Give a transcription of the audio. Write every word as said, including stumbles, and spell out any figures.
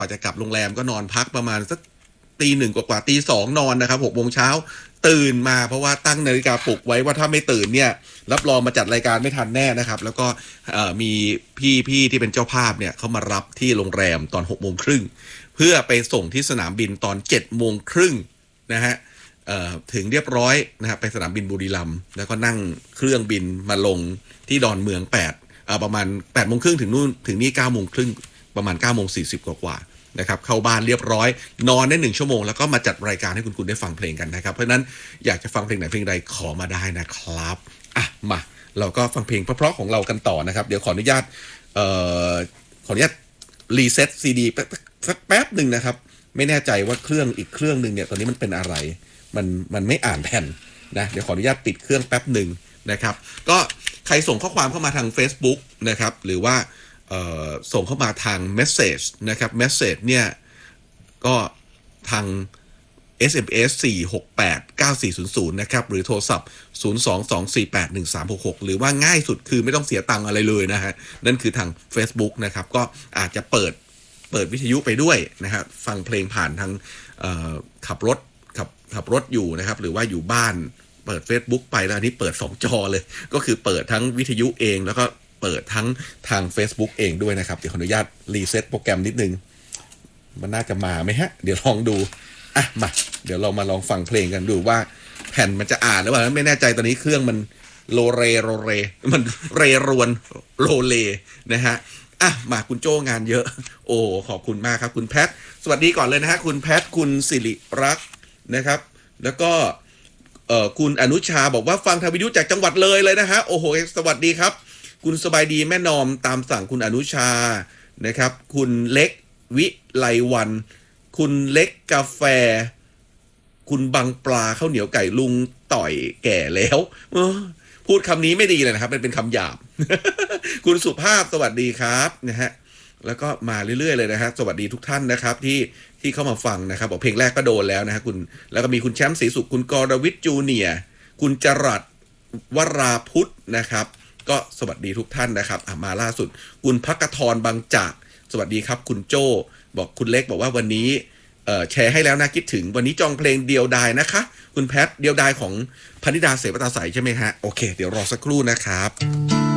ว่าจะกลับโรงแรมก็นอนพักประมาณสักตีหนึ่งกว่าตีสองนอนนะครับหกโมงเช้าตื่นมาเพราะว่าตั้งนาฬิกาปลุกไว้ว่าถ้าไม่ตื่นเนี่ยรับรองมาจัดรายการไม่ทันแน่นะครับแล้วก็มีพี่พี่ที่เป็นเจ้าภาพเนี่ยเขามารับที่โรงแรมตอนหกโมงครึ่งเพื่อไปส่งที่สนามบินตอนเจ็ดโมงครึ่งนะฮะถึงเรียบร้อยนะครับไปสนามบินบุรีรัมย์แล้วก็นั่งเครื่องบินมาลงที่ดอนเมืองแปดประมาณแปดโมงครึ่งถึงนู่นถึงนี่เก้าโมงครึ่งประมาณเก้าโมงสี่สิบกว่านะครับเข้าบ้านเรียบร้อยนอนได้หนึ่งชั่วโมงแล้วก็มาจัดรายการให้คุณคุณได้ฟังเพลงกันนะครับเพราะนั้นอยากจะฟังเพลงไหนเพลงใดขอมาได้นะครับอ่ะมาเราก็ฟังเพลงเพราะๆของเรากันต่อนะครับเดี๋ยวขออนุญาตเอ่อขออนุญาตรีเซ็ตซีดีสักแป๊บหนึ่งนะครับไม่แน่ใจว่าเครื่องอีกเครื่องนึงเนี่ยตอนนี้มันเป็นอะไรมันมันไม่อ่านแผ่นนะเดี๋ยวขออนุญาตปิดเครื่องแป๊บหนึ่งนะครับก็ใครส่งข้อความเข้ามาทาง Facebook นะครับหรือว่าส่งเข้ามาทาง Message นะครับ Message เนี่ยก็ทาง เอส เอ็ม เอส สี่ หก แปด เก้า สี่ ศูนย์ ศูนย์นะครับหรือโทรศัพท์ศูนย์ สอง สอง สี่ แปด หนึ่ง สาม หก หกหรือว่าง่ายสุดคือไม่ต้องเสียตังค์อะไรเลยนะฮะนั่นคือทาง Facebook นะครับก็อาจจะเปิดเปิดวิทยุไปด้วยนะฮะฟังเพลงผ่านทางขับรถขับขับรถอยู่นะครับหรือว่าอยู่บ้านเปิด Facebook ไปแล้วอันนี้เปิดสองจอเลยก็คือเปิดทั้งวิทยุเองแล้วก็เปิดทั้งทาง Facebook เองด้วยนะครับเดี๋ยวขออนุญาตรีเซ็ตโปรแกรมนิดนึงมันน่าจะมาไหมฮะเดี๋ยวลองดูอ่ะมาเดี๋ยวเรามาลองฟังเพลงกันดูว่าแผ่นมันจะอ่านหรือเปล่าไม่แน่ใจตอนนี้เครื่องมันโลเรโรเรมันเรรวนโลเลนะฮะอ่ะมาคุณโจ้งานเยอะโอ้ขอบคุณมากครับคุณแพทสวัสดีก่อนเลยนะฮะคุณแพทคุณสิริรักษ์นะครับแล้วก็เอ่อคุณอนุชาบอกว่าฟังทางวิทยุจากจังหวัดเลยเลยนะฮะโอ้โหสวัสดีครับคุณสบายดีแม่นอมตามสั่งคุณอนุชานะครับคุณเล็กวิไลวันคุณเล็กกาแฟคุณบังปลาข้าวเหนียวไก่ลุงต่อยแก่แล้วพูดคำนี้ไม่ดีเลยนะครับมันเป็นคำหยาบ คุณสุภาพสวัสดีครับนะฮะแล้วก็มาเรื่อยๆเลยนะฮะสวัสดีทุกท่านนะครับที่ที่เข้ามาฟังนะครับบอกเพลงแรกก็โดนแล้วนะฮะคุณแล้วก็มีคุณแชมป์ศรีสุขคุณกรวิทย์จูเนียร์คุณจรัสวราพุทธนะครับก็สวัสดีทุกท่านนะครับมาล่าสุดคุณภักทรบางจากสวัสดีครับคุณโจ้บอกคุณเล็กบอกว่าวันนี้แชร์ให้แล้วนะคิดถึงวันนี้จองเพลงเดียวดายนะคะคุณแพทเดียวดายของพนิดาเสวตาใสใช่ไหมฮะโอเคเดี๋ยวรอสักครู่นะครับ